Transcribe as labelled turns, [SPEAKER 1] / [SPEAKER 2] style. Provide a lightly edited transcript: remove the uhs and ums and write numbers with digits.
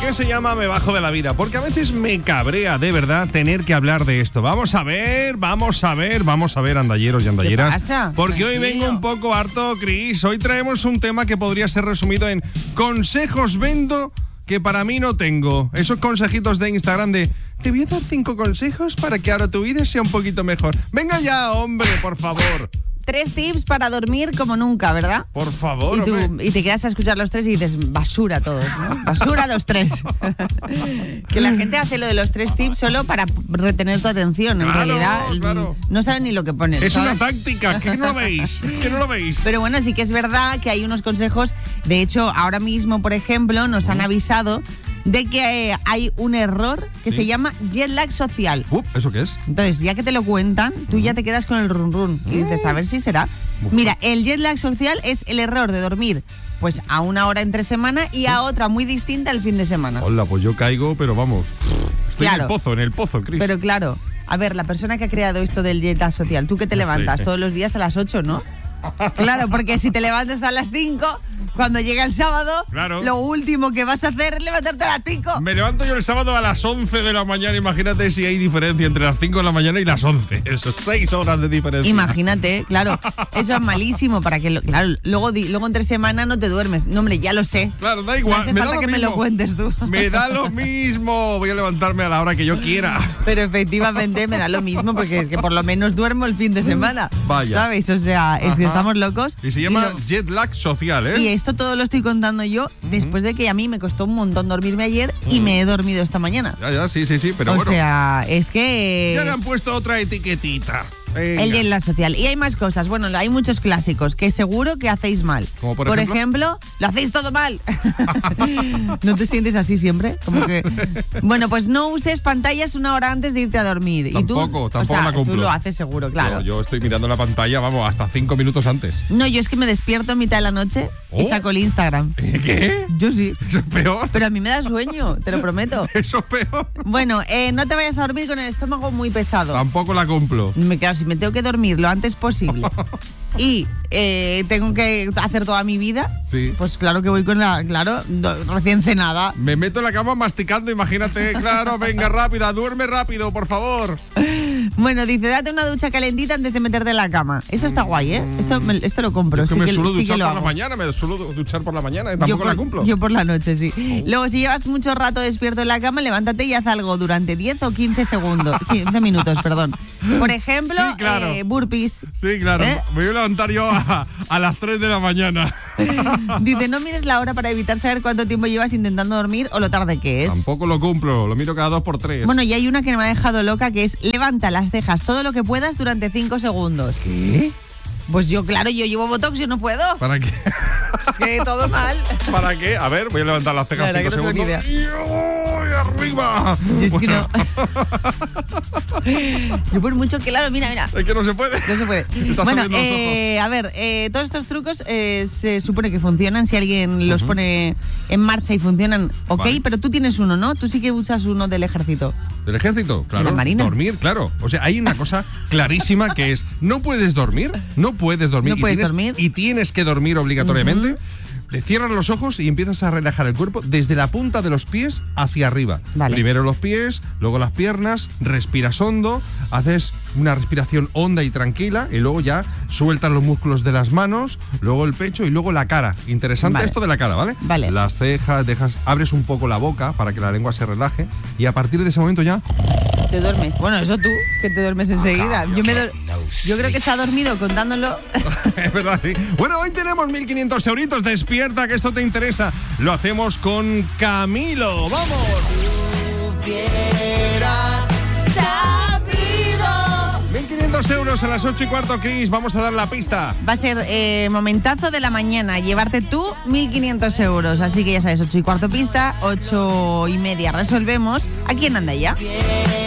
[SPEAKER 1] qué se llama Me bajo de la vida? Porque a veces me cabrea de verdad tener que hablar de esto. Vamos a ver, andalleros y andalleras.
[SPEAKER 2] ¿Qué pasa?
[SPEAKER 1] Porque
[SPEAKER 2] Tranquilo.
[SPEAKER 1] hoy vengo un poco harto, Cris. Hoy traemos un tema que podría ser resumido en consejos vendo que para mí no tengo. Esos consejitos de Instagram de te voy a dar 5 consejos para que ahora tu vida sea un poquito mejor. Venga ya, hombre, por favor.
[SPEAKER 2] 3 tips para dormir como nunca, ¿verdad?
[SPEAKER 1] Por favor, hombre.
[SPEAKER 2] Y te quedas a escuchar los 3 y dices, basura todos, ¿no? Basura los 3. Que la gente hace lo de los 3 tips solo para retener tu atención. En realidad, no saben ni lo que ponen.
[SPEAKER 1] Es
[SPEAKER 2] ¿sabes?
[SPEAKER 1] una táctica, que no lo veis,
[SPEAKER 2] Pero bueno, sí que es verdad que hay unos consejos. De hecho, ahora mismo, por ejemplo, nos han avisado de que hay un error que se llama jet lag social.
[SPEAKER 1] ¿Eso qué es?
[SPEAKER 2] Entonces, ya que te lo cuentan, tú ya te quedas con el run run y dices, a ver si será. Mira, el jet lag social es el error de dormir pues a una hora entre semana y a otra muy distinta el fin de semana.
[SPEAKER 1] Hola, pues yo caigo, pero vamos, estoy
[SPEAKER 2] Claro.
[SPEAKER 1] en el pozo, Cris.
[SPEAKER 2] Pero claro, a ver, la persona que ha creado esto del jet lag social, tú que te levantas todos los días a las 8, ¿no? Claro, porque si te levantas a las 5, cuando llega el sábado, lo último que vas a hacer es levantarte a las 5.
[SPEAKER 1] Me levanto yo el sábado a las 11 de la mañana. Imagínate si hay diferencia entre las 5 de la mañana y las 11. Eso, 6 horas de diferencia.
[SPEAKER 2] Imagínate, claro. Eso es malísimo para que luego entre semana no te duermes. No, hombre, ya lo sé.
[SPEAKER 1] Claro, da igual.
[SPEAKER 2] No hace
[SPEAKER 1] me
[SPEAKER 2] falta
[SPEAKER 1] da lo
[SPEAKER 2] que
[SPEAKER 1] mismo.
[SPEAKER 2] me lo cuentes tú.
[SPEAKER 1] Me da lo mismo. Voy a levantarme a la hora que yo quiera.
[SPEAKER 2] Pero efectivamente me da lo mismo porque es que por lo menos duermo el fin de semana.
[SPEAKER 1] Vaya.
[SPEAKER 2] ¿Sabes? O sea, es que estamos locos.
[SPEAKER 1] Y se llama jet lag social, ¿eh?
[SPEAKER 2] Y esto todo lo estoy contando yo después de que a mí me costó un montón dormirme ayer y me he dormido esta mañana.
[SPEAKER 1] Ya, sí, pero bueno.
[SPEAKER 2] O sea, es que...
[SPEAKER 1] Ya le han puesto otra etiquetita. Venga.
[SPEAKER 2] El jet lag social. Y hay más cosas. Bueno, hay muchos clásicos que seguro que hacéis mal.
[SPEAKER 1] ¿Como por
[SPEAKER 2] ejemplo, lo hacéis todo mal. ¿No te sientes así siempre? Como que... Bueno, pues no uses pantallas una hora antes de irte a dormir.
[SPEAKER 1] Tampoco la cumplo.
[SPEAKER 2] Tú lo haces seguro, claro.
[SPEAKER 1] No, yo estoy mirando la pantalla, vamos, hasta 5 minutos antes.
[SPEAKER 2] No, yo es que me despierto a mitad de la noche y saco el Instagram.
[SPEAKER 1] ¿Qué?
[SPEAKER 2] Yo sí.
[SPEAKER 1] Eso es peor.
[SPEAKER 2] Pero a mí me da sueño, te lo prometo.
[SPEAKER 1] Eso es peor.
[SPEAKER 2] Bueno, no te vayas a dormir con el estómago muy pesado.
[SPEAKER 1] Tampoco la cumplo.
[SPEAKER 2] Si me tengo que dormir lo antes posible y tengo que hacer toda mi vida, pues claro que voy con recién cenada.
[SPEAKER 1] Me meto en la cama masticando, imagínate, claro, venga, rápida, duerme rápido, por favor.
[SPEAKER 2] Bueno, dice, date una ducha calentita antes de meterte en la cama. Esto está guay, ¿eh? Esto lo compro.
[SPEAKER 1] Es que me suelo
[SPEAKER 2] sí
[SPEAKER 1] duchar
[SPEAKER 2] que
[SPEAKER 1] por la mañana, tampoco la cumplo.
[SPEAKER 2] Yo por la noche, sí. Luego, si llevas mucho rato despierto en la cama, levántate y haz algo durante 10 o 15 minutos, perdón. Por ejemplo, burpees.
[SPEAKER 1] Sí, claro. Me voy a levantar yo a las 3 de la mañana.
[SPEAKER 2] Dice, no mires la hora para evitar saber cuánto tiempo llevas intentando dormir o lo tarde que es.
[SPEAKER 1] Tampoco lo cumplo, lo miro cada 2 por 3.
[SPEAKER 2] Bueno, y hay una que me ha dejado loca, que es levanta las cejas todo lo que puedas durante 5 segundos.
[SPEAKER 1] ¿Qué?
[SPEAKER 2] Pues yo llevo botox, yo no puedo.
[SPEAKER 1] ¿Para qué?
[SPEAKER 2] Es que todo mal.
[SPEAKER 1] ¿Para qué? A ver, voy a levantar las cejas 5 segundos. ¡Y arriba!
[SPEAKER 2] Yo es que no. Yo por mucho que, mira.
[SPEAKER 1] Es que no se puede.
[SPEAKER 2] No se puede. Bueno, los ojos. A ver, todos estos trucos se supone que funcionan si alguien los pone en marcha y funcionan, ok, vale. Pero tú tienes uno, ¿no? Tú sí que usas uno del ejército.
[SPEAKER 1] ¿Del ejército? Claro.
[SPEAKER 2] ¿De la marina?
[SPEAKER 1] Dormir, claro. O sea, hay una cosa clarísima que es, no puedes dormir. Y tienes que dormir obligatoriamente. Te cierras los ojos y empiezas a relajar el cuerpo desde la punta de los pies hacia arriba.
[SPEAKER 2] Vale.
[SPEAKER 1] Primero los pies, luego las piernas, respiras hondo, haces una respiración honda y tranquila y luego ya sueltas los músculos de las manos, luego el pecho y luego la cara. Interesante esto de la cara, ¿vale?
[SPEAKER 2] Vale.
[SPEAKER 1] Las cejas, abres un poco la boca para que la lengua se relaje y a partir de ese momento ya...
[SPEAKER 2] Te duermes. Bueno, eso tú, que te duermes enseguida. Yo creo que se ha dormido contándolo.
[SPEAKER 1] Es verdad, sí. Bueno, hoy tenemos 1.500 euritos. Despierta, que esto te interesa. Lo hacemos con Camilo. ¡Vamos! 1.500 euros a las 8:15, Cris. Vamos a dar la pista.
[SPEAKER 2] Va a ser momentazo de la mañana. Llevarte tú 1.500 euros. Así que ya sabes, 8:15 pista, 8:30 resolvemos. ¿A quién anda ya?